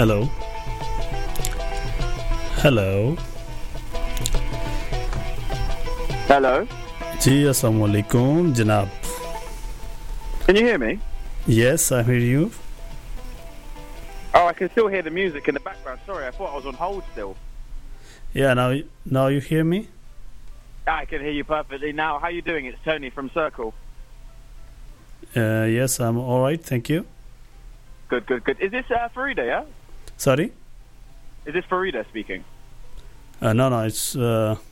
Hello. Hello. Hello. जी अस्सलाम वालेकुम जनाब. Can you hear me? Yes, I hear you. Oh, I can still hear the music in the background. Sorry, I thought I was on hold still. Yeah, now you hear me? I can hear you perfectly now. How you doing? It's Tony from Circle. Yes, I'm all right, thank you. Good, good, good. Is this Farida, yeah? Sorry? Is this Farida speaking? No, it's